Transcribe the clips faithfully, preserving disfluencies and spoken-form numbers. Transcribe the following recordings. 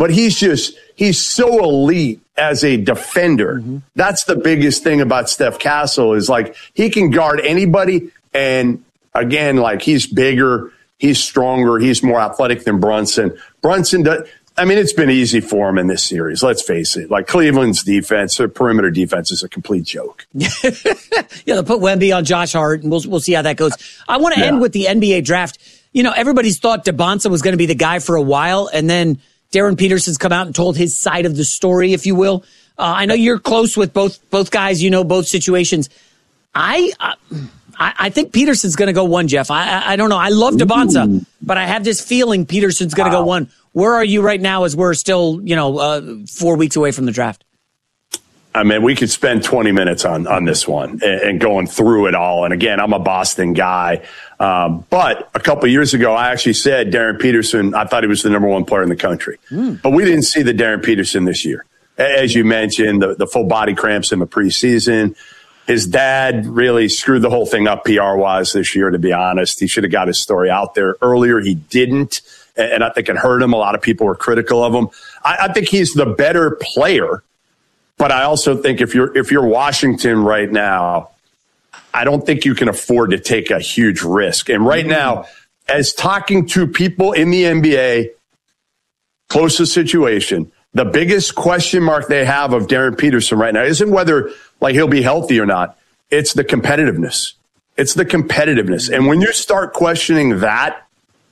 but he's just, he's so elite as a defender. Mm-hmm. That's the biggest thing about Steph Castle is like he can guard anybody. And again, like he's bigger, he's stronger, he's more athletic than Brunson. Brunson does. I mean, it's been easy for him in this series. Let's face it. Like Cleveland's defense, their perimeter defense is a complete joke. Yeah, they'll put Wemby on Josh Hart, and we'll we'll see how that goes. I want to yeah. end with the N B A draft. You know, everybody's thought DeBonza was going to be the guy for a while, and then Darren Peterson's come out and told his side of the story, if you will. Uh, I know you're close with both both guys. You know both situations. I uh, I, I think Peterson's going to go one, Jeff. I, I I don't know. I love DeBonza, but I have this feeling Peterson's going to wow. go one. Where are you right now as we're still, you know, uh, four weeks away from the draft? I mean, we could spend twenty minutes on, on this one and, and going through it all. And again, I'm a Boston guy. Um, but a couple of years ago, I actually said Darren Peterson, I thought he was the number one player in the country. Mm. But we didn't see the Darren Peterson this year. As you mentioned, the, the full body cramps in the preseason. His dad really screwed the whole thing up P R-wise this year, to be honest. He should have got his story out there earlier. He didn't. And I think it hurt him. A lot of people were critical of him. I, I think he's the better player. But I also think if you're if you're Washington right now, I don't think you can afford to take a huge risk. And right now, as talking to people in the N B A, closest situation, the biggest question mark they have of Darren Peterson right now isn't whether like he'll be healthy or not. It's the competitiveness. It's the competitiveness. And when you start questioning that,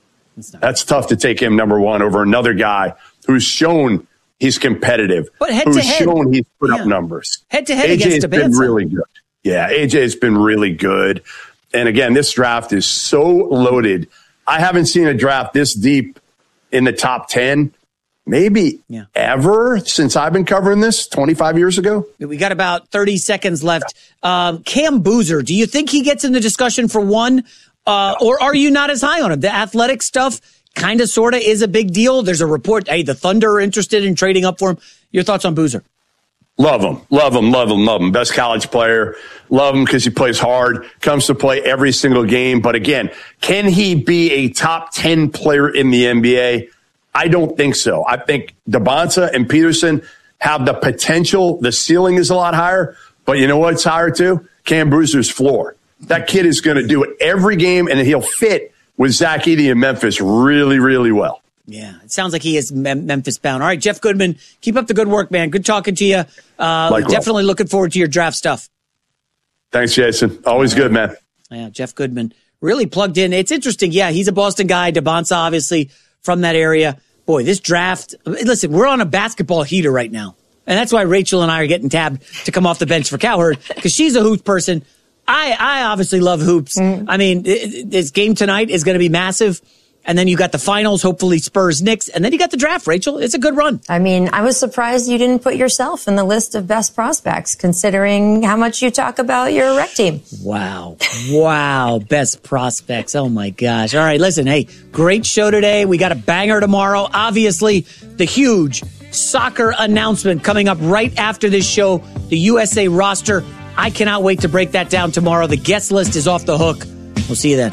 that's tough to take him number one over another guy who's shown he's competitive, but head who's to head, shown he's put yeah. up numbers. Head to head A J against has been really good. Yeah, A J has been really good. And again, this draft is so loaded. I haven't seen a draft this deep in the top ten, maybe yeah. ever since I've been covering this twenty-five years ago. We got about thirty seconds left. Um, Cam Boozer, do you think he gets in the discussion for one? Uh, or are you not as high on him? The athletic stuff kind of, sort of is a big deal. There's a report, hey, the Thunder are interested in trading up for him. Your thoughts on Boozer? Love him, love him, love him, love him. Best college player. Love him because he plays hard, comes to play every single game. But again, can he be a top ten player in the N B A? I don't think so. I think DeBonza and Peterson have the potential. The ceiling is a lot higher. But you know what's higher too? Cam Boozer's floor. That kid is going to do it every game, and he'll fit with Zach Edey in Memphis really, really well. Yeah, it sounds like he is Mem- Memphis bound. All right, Jeff Goodman, keep up the good work, man. Good talking to you. Uh, definitely looking forward to your draft stuff. Thanks, Jason. Always good, man. Yeah, Jeff Goodman, really plugged in. It's interesting. Yeah, he's a Boston guy. DeBonza, obviously, from that area. Boy, this draft, listen, we're on a basketball heater right now. And that's why Rachel and I are getting tabbed to come off the bench for Cowherd, because she's a Hoops person. I, I obviously love hoops. Mm. I mean, it, this game tonight is going to be massive. And then you got the finals, hopefully Spurs, Knicks. And then you got the draft, Rachel. It's a good run. I mean, I was surprised you didn't put yourself in the list of best prospects, considering how much you talk about your rec team. Wow. Wow. Best prospects. Oh, my gosh. All right, listen, hey, great show today. We got a banger tomorrow. Obviously, the huge soccer announcement coming up right after this show, the U S A roster. I cannot wait to break that down tomorrow. The guest list is off the hook. We'll see you then.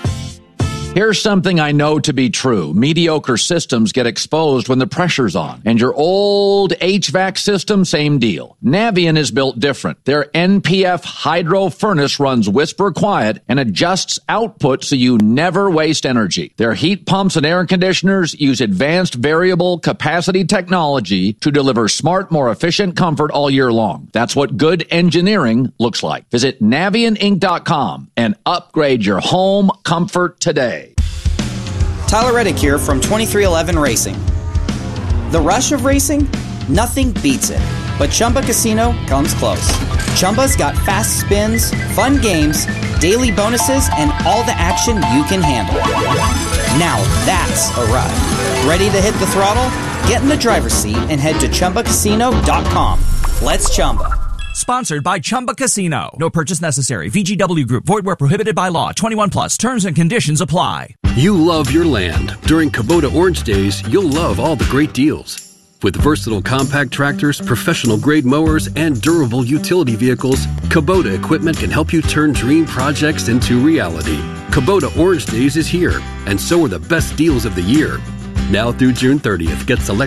Here's something I know to be true. Mediocre systems get exposed when the pressure's on. And your old H V A C system, same deal. Navien is built different. Their N P F hydro furnace runs whisper quiet and adjusts output so you never waste energy. Their heat pumps and air conditioners use advanced variable capacity technology to deliver smart, more efficient comfort all year long. That's what good engineering looks like. Visit Navien Inc dot com and upgrade your home comfort today. Tyler Reddick here from twenty-three eleven Racing. The rush of racing? Nothing beats it. But Chumba Casino comes close. Chumba's got fast spins, fun games, daily bonuses, and all the action you can handle. Now that's a ride. Ready to hit the throttle? Get in the driver's seat and head to Chumba Casino dot com. Let's Chumba. Sponsored by Chumba Casino. No purchase necessary. V G W Group. Void where prohibited by law. twenty-one plus. Terms and conditions apply. You love your land. During Kubota Orange Days, you'll love all the great deals. With versatile compact tractors, professional-grade mowers, and durable utility vehicles, Kubota equipment can help you turn dream projects into reality. Kubota Orange Days is here, and so are the best deals of the year. Now through June thirtieth, get select